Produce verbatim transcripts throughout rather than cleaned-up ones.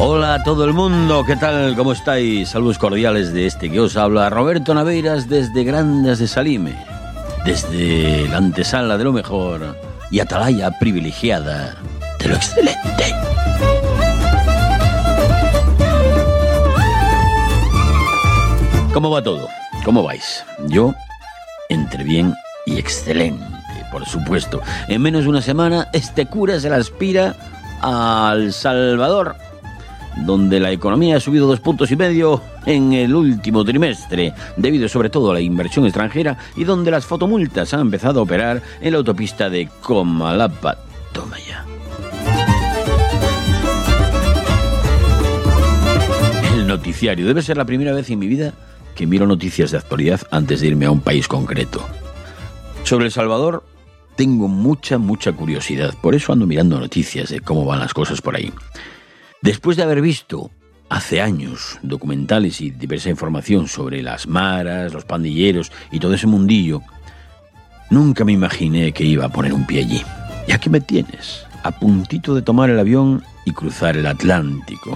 Hola a todo el mundo, ¿qué tal? ¿Cómo estáis? Saludos cordiales de este que os habla Roberto Naveiras desde Grandas de Salime, desde la antesala de lo mejor y atalaya privilegiada de lo excelente. ¿Cómo va todo? ¿Cómo vais? Yo, entre bien y excelente, por supuesto. En menos de una semana, este cura se la aspira a El Salvador, donde la economía ha subido dos puntos y medio en el último trimestre, debido sobre todo a la inversión extranjera, y donde las fotomultas han empezado a operar en la autopista de Comalapa. Toma ya. El noticiario. Debe ser la primera vez en mi vida que miro noticias de actualidad antes de irme a un país concreto. Sobre El Salvador tengo mucha, mucha curiosidad. Por eso ando mirando noticias de cómo van las cosas por ahí. Después de haber visto hace años documentales y diversa información sobre las maras, los pandilleros y todo ese mundillo, nunca me imaginé que iba a poner un pie allí. Y aquí me tienes, a puntito de tomar el avión y cruzar el Atlántico.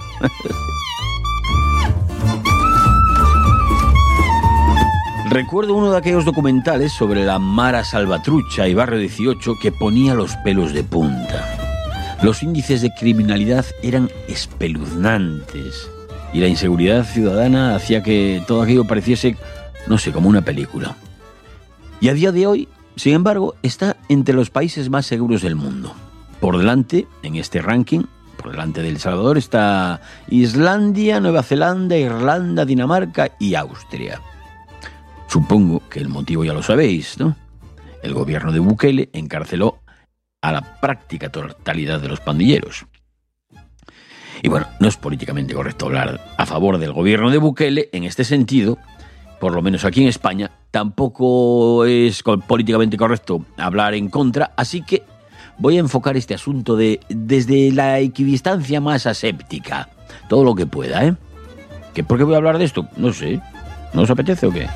Recuerdo uno de aquellos documentales sobre la Mara Salvatrucha y Barrio dieciocho que ponía los pelos de punta. Los índices de criminalidad eran espeluznantes y la inseguridad ciudadana hacía que todo aquello pareciese, no sé, como una película. Y a día de hoy, sin embargo, está entre los países más seguros del mundo. Por delante, en este ranking, por delante de El Salvador, está Islandia, Nueva Zelanda, Irlanda, Dinamarca y Austria. Supongo que el motivo ya lo sabéis, ¿no? El gobierno de Bukele encarceló a la práctica totalidad de los pandilleros. Y bueno, no es políticamente correcto hablar a favor del gobierno de Bukele en este sentido, por lo menos aquí en España. Tampoco es políticamente correcto hablar en contra, así que voy a enfocar este asunto de, desde la equidistancia más aséptica, todo lo que pueda, ¿eh? ¿Que ¿Por qué voy a hablar de esto? No sé. ¿No os apetece o qué?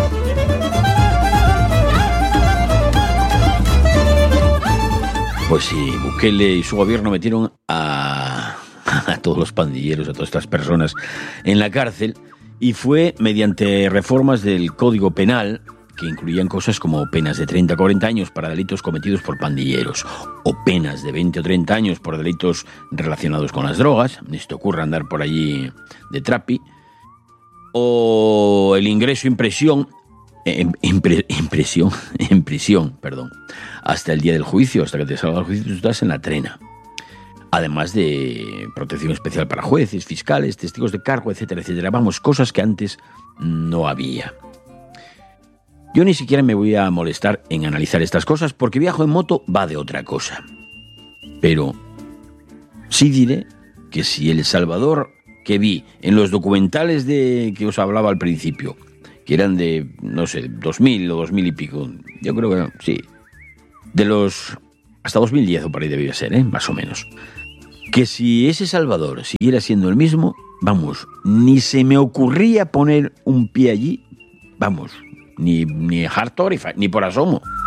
Pues sí, Bukele y su gobierno metieron a, a todos los pandilleros, a todas estas personas en la cárcel, y fue mediante reformas del Código Penal que incluían cosas como penas de treinta a cuarenta años para delitos cometidos por pandilleros, o penas de veinte o treinta años por delitos relacionados con las drogas, ni se te ocurra andar por allí de trapi, o el ingreso en prisión, en, en, en prisión, en prisión, perdón, hasta el día del juicio, hasta que te salga el juicio, tú estás en la trena. Además de protección especial para jueces, fiscales, testigos de cargo, etcétera, etcétera. Vamos, cosas que antes no había. Yo ni siquiera me voy a molestar en analizar estas cosas, porque viajo en moto va de otra cosa. Pero sí diré que si El Salvador que vi en los documentales de que os hablaba al principio, que eran de, no sé, dos mil o dos mil y pico, yo creo que sí, de los hasta dos mil diez o por ahí debía ser, ¿eh? Más o menos. Que si ese Salvador siguiera siendo el mismo, vamos, ni se me ocurría poner un pie allí, vamos, ni, ni Hartorify, ni por asomo.